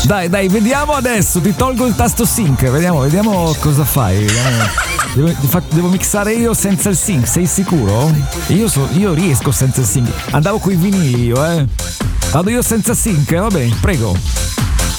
Dai, vediamo adesso, ti tolgo il tasto sync, vediamo cosa fai. Devo mixare io senza il sync, sei sicuro? Io riesco senza il sync. Andavo coi vinili io, Vado io senza sync, va bene, prego.